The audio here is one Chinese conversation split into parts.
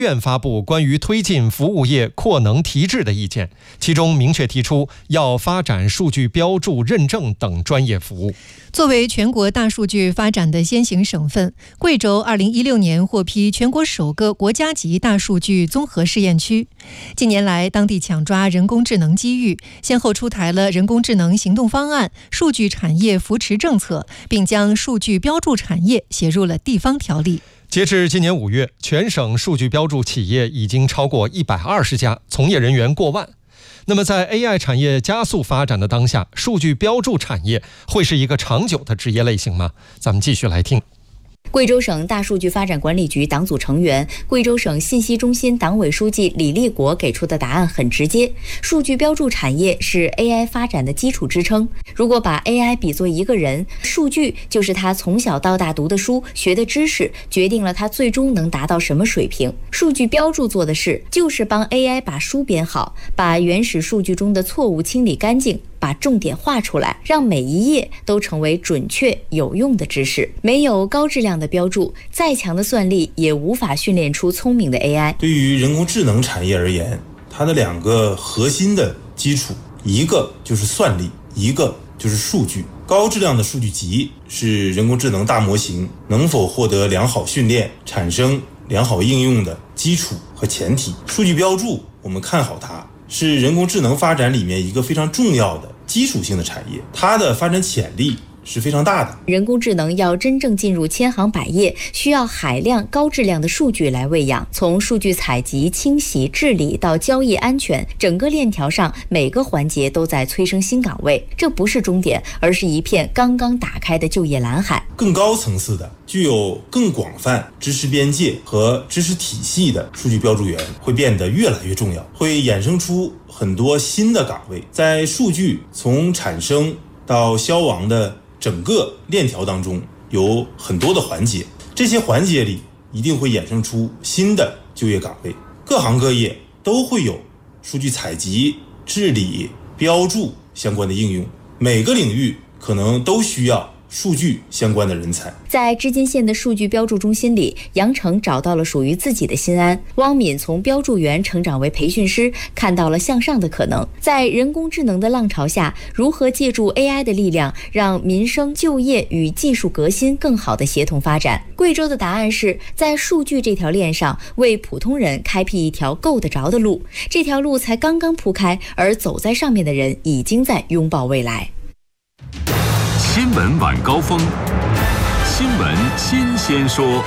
院发布关于推进服务业扩能提质的意见，其中明确提出要发展数据标注、认证等专业服务。 作为全国大数据发展的先行省份，贵州2016年获批全国首个国家级大数据综合试验区。近年来，当地抢抓人工智能机遇，先后出台了人工智能行动方案、数据产业扶持政策，并将数据标注产业写入了地方条例。 截至今年5月，全省数据标注企业已经超过120家，从业人员过万。那么在 AI 产业加速发展的当下，数据标注产业会是一个长久的职业类型吗？咱们继续来听。 贵州省大数据发展管理局党组成员、贵州省信息中心党委书记李立国给出的答案很直接：数据标注产业是 AI 发展的基础支撑。如果把 AI 比作一个人，数据就是他从小到大读的书、学的知识，决定了他最终能达到什么水平。数据标注做的事就是帮 AI 把书编好，把原始数据中的错误清理干净，把重点画出来，让每一页都成为准确有用的知识。没有高质量的标注，再强的算力也无法训练出聪明的 AI。 对于人工智能产业而言，它的2个核心的基础，一个就是算力，一个就是数据。高质量的数据集是人工智能大模型能否获得良好训练、产生良好应用的基础和前提。数据标注，我们看好它是人工智能发展里面一个非常重要的基础性的产业，它的发展潜力是非常大的。 人工智能要真正进入千行百业，需要海量高质量的数据来喂养。从数据采集、清洗、治理到交易安全，整个链条上每个环节都在催生新岗位。这不是终点，而是一片刚刚打开的就业蓝海。 更高层次的、具有更广泛知识边界和知识体系的数据标注员会变得越来越重要，会衍生出很多新的岗位。在数据从产生到消亡的整个链条当中，有很多的环节，这些环节里一定会衍生出新的就业岗位，各行各业都会有数据采集、治理、标注相关的应用，每个领域可能都需要数据相关的人才。 在织金县的数据标注中心里，杨成找到了属于自己的心安。汪敏从标注员成长为培训师，看到了向上的可能。在人工智能的浪潮下，如何借助 AI 的力量，让民生、就业与技术革新更好的协同发展？贵州的答案是在数据这条链上，为普通人开辟一条够得着的路。这条路才刚刚铺开，而走在上面的人已经在拥抱未来。 新闻晚高峰，新闻新鲜说。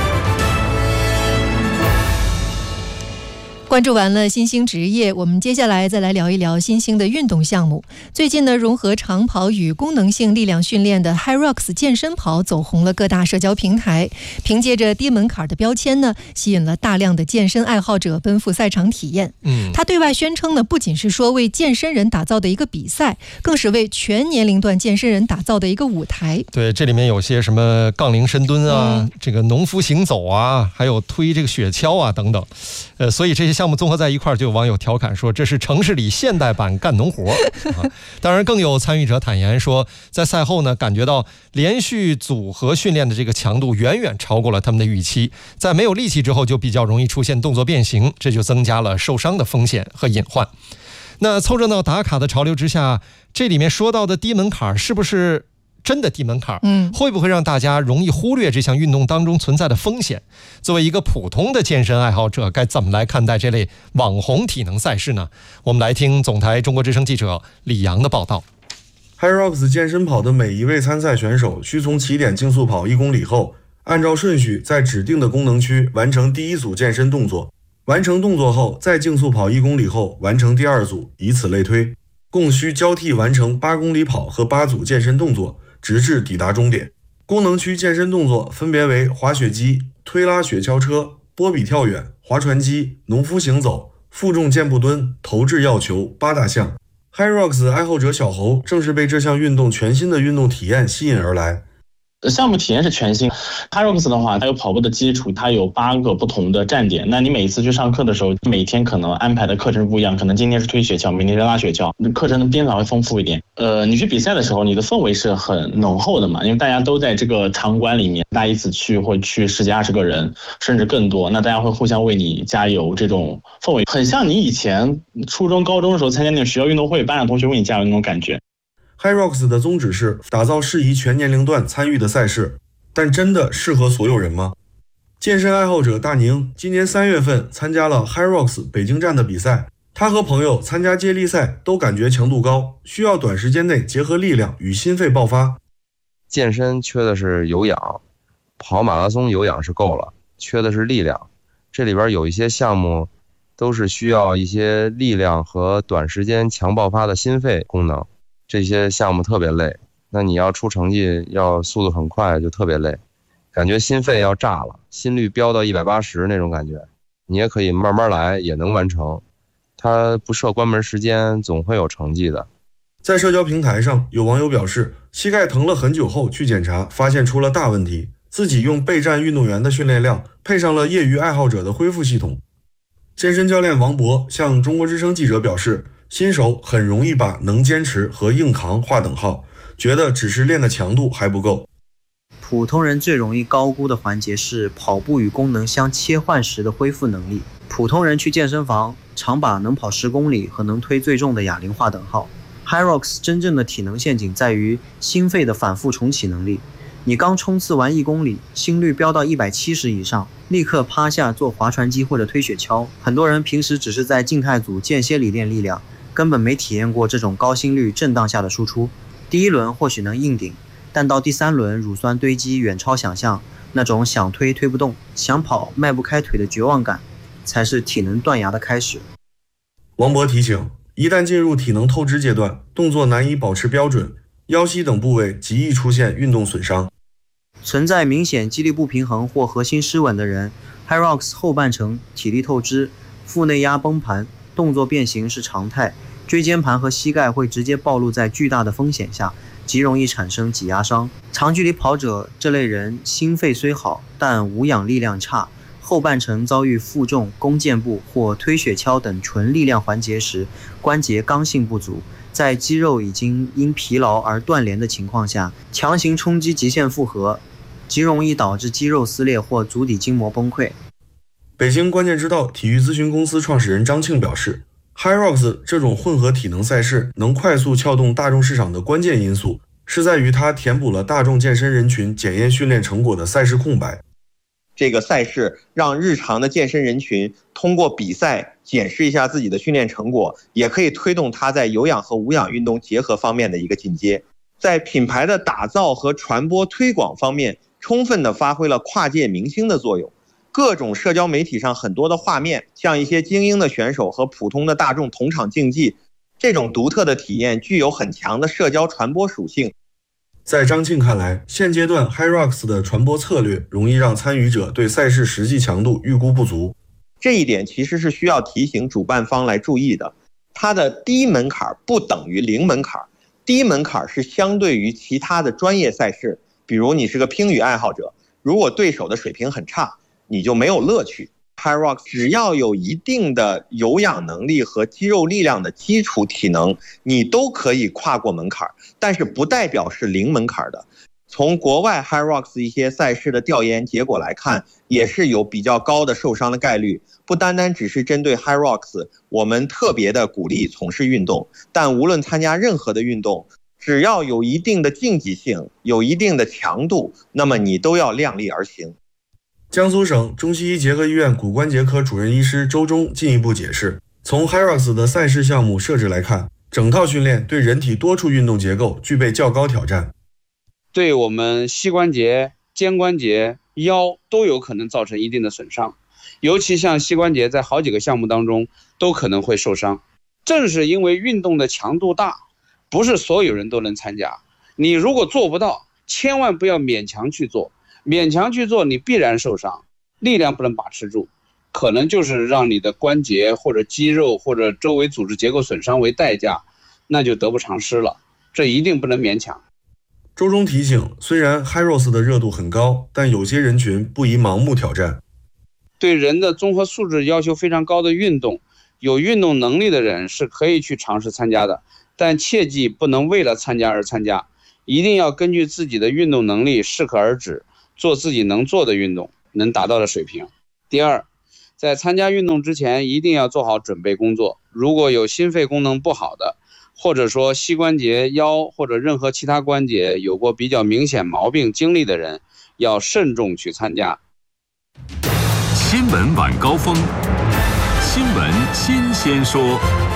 关注完了新兴职业，我们接下来再来聊一聊新兴的运动项目。最近呢，融合长跑与功能性力量训练的 HYROX 健身跑走红了各大社交平台，凭借着低门槛的标签呢，吸引了大量的健身爱好者奔赴赛场体验。他对外宣称呢，不仅是说为健身人打造的一个比赛，更是为全年龄段健身人打造的一个舞台。 对，这里面有些什么杠铃深蹲啊，这个农夫行走啊，还有推这个雪橇啊等等。所以这些项目综合在一块儿，就有网友调侃说这是城市里现代版干农活当然更有参与者坦言说，在赛后呢，感觉到连续组合训练的这个强度远远超过了他们的预期，在没有力气之后就比较容易出现动作变形，这就增加了受伤的风险和隐患。那凑热闹打卡的潮流之下，这里面说到的低门槛是不是真的低门槛？会不会让大家容易忽略这项运动当中存在的风险？作为一个普通的健身爱好者，该怎么来看待这类网红体能赛事呢？我们来听总台中国之声记者李阳的报道。 HYROX 健身跑的每一位参赛选手需从起点竞速跑1公里后，按照顺序在指定的功能区完成第一组健身动作，完成动作后再竞速跑1公里后完成第2组，以此类推，共需交替完成8公里跑和8组健身动作，直至抵达终点。功能区健身动作分别为滑雪机、推拉雪橇车、波比跳远、划船机、农夫行走、负重健步蹲、投掷药球8大项。HYROX 爱好者小侯正是被这项运动全新的运动体验吸引而来。 项目体验是全新。HYROX 的话，它有跑步的基础，它有8个不同的站点。那你每一次去上课的时候，每天可能安排的课程不一样，可能今天是推雪橇，明天是拉雪橇，课程的编法会丰富一点。你去比赛的时候，你的氛围是很浓厚的嘛，因为大家都在这个场馆里面，大家一起去会去10几20个人，甚至更多。那大家会互相为你加油，这种氛围很像你以前初中、高中的时候参加那种学校运动会，班上同学为你加油那种感觉。 HYROX 的宗旨是打造适宜全年龄段参与的赛事，但真的适合所有人吗？健身爱好者大宁今年3月份参加了 HYROX 北京站的比赛，他和朋友参加接力赛都感觉强度高，需要短时间内结合力量与心肺爆发。 健身缺的是有氧，跑马拉松有氧是够了，缺的是力量。这里边有一些项目都是需要一些力量和短时间强爆发的心肺功能，这些项目特别累，那你要出成绩要速度很快就特别累，感觉心肺要炸了，心率飙到180那种感觉。你也可以慢慢来，也能完成，它不设关门时间，总会有成绩的。 在社交平台上，有网友表示膝盖疼了很久后去检查，发现出了大问题，自己用备战运动员的训练量配上了业余爱好者的恢复系统。健身教练王博向中国之声记者表示，新手很容易把能坚持和硬扛划等号，觉得只是练的强度还不够。 普通人最容易高估的环节是跑步与功能相切换时的恢复能力。普通人去健身房常把能跑10公里和能推最重的哑铃划等号。HYROX 真正的体能陷阱在于心肺的反复重启能力。你刚冲刺完1公里，心率飙到170以上，立刻趴下做划船机或者推雪橇。很多人平时只是在静态组间歇里练力量，根本没体验过这种高心率震荡下的输出。第1轮或许能硬顶，但到第3轮乳酸堆积远超想象，那种想推推不动，想跑迈不开腿的绝望感，才是体能断崖的开始。 王博提醒，一旦进入体能透支阶段，动作难以保持标准，腰膝等部位极易出现运动损伤。 存在明显肌力不平衡或核心失稳的人， HYROX 后半程体力透支，腹内压崩盘，动作变形是常态，椎间盘和膝盖会直接暴露在巨大的风险下，极容易产生挤压伤。长距离跑者这类人心肺虽好，但无氧力量差，后半程遭遇负重、弓箭步或推雪橇等纯力量环节时，关节刚性不足，在肌肉已经因疲劳而断连的情况下，强行冲击极限负荷，极容易导致肌肉撕裂或足底筋膜崩溃。 北京关键之道体育咨询公司创始人张庆表示， HYROX 这种混合体能赛事能快速撬动大众市场的关键因素，是在于它填补了大众健身人群检验训练成果的赛事空白。 这个赛事让日常的健身人群通过比赛检视一下自己的训练成果，也可以推动他在有氧和无氧运动结合方面的一个进阶。在品牌的打造和传播推广方面，充分地发挥了跨界明星的作用。各种社交媒体上很多的画面，像一些精英的选手和普通的大众同场竞技，这种独特的体验具有很强的社交传播属性。 在张庆看来，现阶段 HYROX 的传播策略容易让参与者对赛事实际强度预估不足。 这一点其实是需要提醒主办方来注意的。它的低门槛不等于零门槛，低门槛是相对于其他的专业赛事，比如你是个乒羽爱好者，如果对手的水平很差，你就没有乐趣。HYROX 只要有一定的有氧能力和肌肉力量的基础体能，你都可以跨过门槛，但是不代表是零门槛的。从国外 HYROX 一些赛事的调研结果来看，也是有比较高的受伤的概率。不单单只是针对 HYROX， 我们特别的鼓励从事运动，但无论参加任何的运动，只要有一定的竞技性，有一定的强度，那么你都要量力而行。 江苏省中西医结合医院骨关节科主任医师周忠进一步解释，从 HYROX 的赛事项目设置来看，整套训练对人体多处运动结构具备较高挑战， 对我们膝关节、肩关节、腰都有可能造成一定的损伤，尤其像膝关节在好几个项目当中都可能会受伤。正是因为运动的强度大，不是所有人都能参加，你如果做不到，千万不要勉强去做，勉强去做你必然受伤，力量不能把持住，可能就是让你的关节或者肌肉或者周围组织结构损伤为代价，那就得不偿失了，这一定不能勉强。 周中提醒，虽然 HYROX 的热度很高，但有些人群不宜盲目挑战。 对人的综合素质要求非常高的运动，有运动能力的人是可以去尝试参加的，但切记不能为了参加而参加，一定要根据自己的运动能力适可而止，做自己能做的运动，能达到的水平。第二，在参加运动之前一定要做好准备工作，如果有心肺功能不好的，或者说膝关节、腰或者任何其他关节有过比较明显毛病经历的人，要慎重去参加。 新闻晚高峰，新闻新鲜说。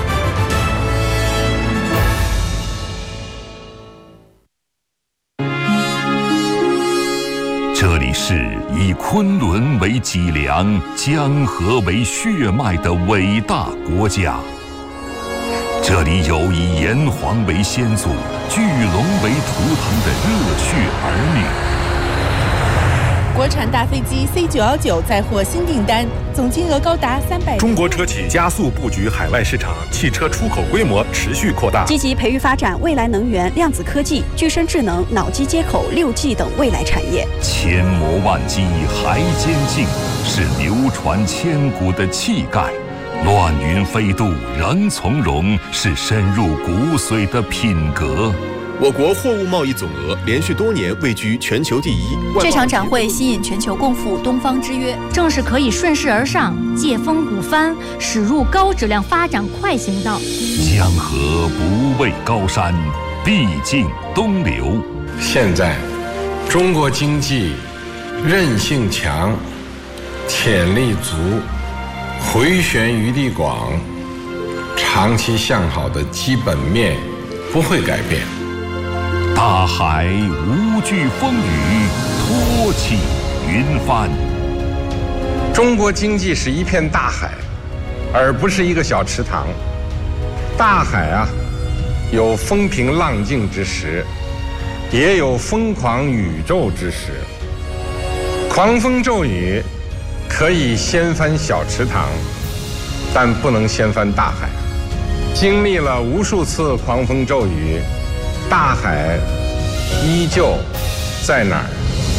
这里是以昆仑为脊梁、江河为血脉的伟大国家。这里有以炎黄为先祖、巨龙为图腾的热血儿女。 国产大飞机 C919 再获新订单，总金额高达300。 中国车企加速布局海外市场，汽车出口规模持续扩大， 积极培育发展未来能源、量子科技、具身智能、脑机接口、6G 等未来产业。 千磨万击还坚劲，是流传千古的气概；乱云飞渡仍从容，是深入骨髓的品格。 我国货物贸易总额连续多年位居全球第一。 这场展会吸引全球共赴东方之约，正是可以顺势而上、借风鼓帆，驶入高质量发展快行道。 江河不畏高山，必经东流。 现在，中国经济韧性强、潜力足、回旋余地广，长期向好的基本面不会改变。 大海无惧风雨，托起云帆。 中国经济是一片大海，而不是一个小池塘。大海啊，有风平浪静之时，也有疯狂宇宙之时。狂风骤雨可以掀翻小池塘，但不能掀翻大海。经历了无数次狂风骤雨，大海依旧在哪儿？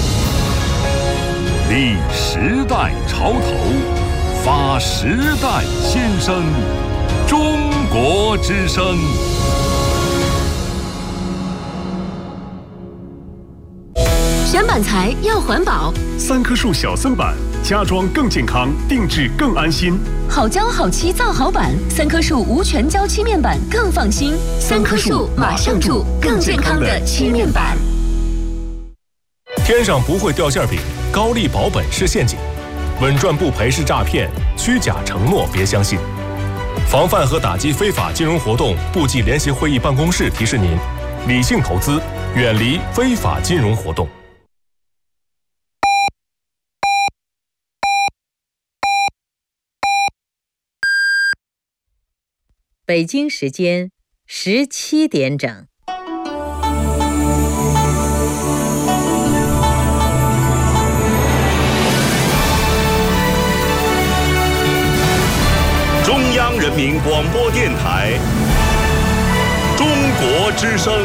立时代潮头，发时代先声，中国之声。 选板材要环保 ，3棵树小森板，家装更健康，定制更安心。 好胶好漆造好板，3棵树无全胶漆面板更放心。3棵树马上住更健康的漆面板。 天上不会掉馅饼，高利保本是陷阱，稳赚不赔是诈骗，虚假承诺别相信。防范和打击非法金融活动部际联席会议办公室提示您：理性投资，远离非法金融活动。 北京时间17点整。 中央人民广播电台，中国之声。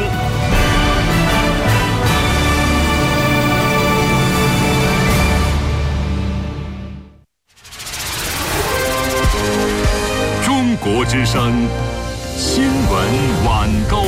中国之声新闻晚高